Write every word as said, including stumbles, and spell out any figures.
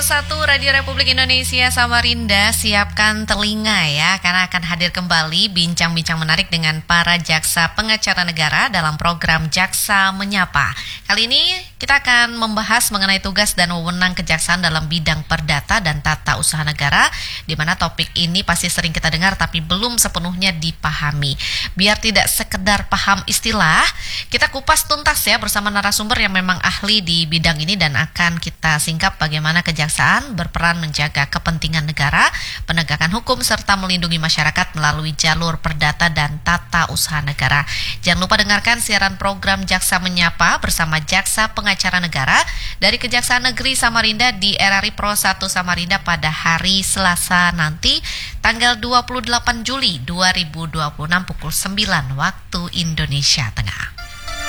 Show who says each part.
Speaker 1: Satu Radio Republik Indonesia Samarinda, siapkan telinga ya, karena akan hadir kembali bincang-bincang menarik dengan para jaksa pengacara negara dalam program Jaksa Menyapa. Kali ini kita akan membahas mengenai tugas dan wewenang kejaksaan dalam bidang perdata dan tata usaha negara, di mana topik ini pasti sering kita dengar tapi belum sepenuhnya dipahami. Biar tidak sekedar paham istilah, kita kupas tuntas ya bersama narasumber yang memang ahli di bidang ini, dan akan kita singkap bagaimana kejaksaan berperan menjaga kepentingan negara, penegakan hukum, serta melindungi masyarakat melalui jalur perdata dan tata usaha negara. Jangan lupa dengarkan siaran program Jaksa Menyapa bersama Jaksa Pengacara Negara dari Kejaksaan Negeri Samarinda di R R I Pro satu Samarinda pada hari Selasa nanti, tanggal dua puluh delapan Juli dua ribu dua puluh enam pukul sembilan waktu Indonesia Tengah.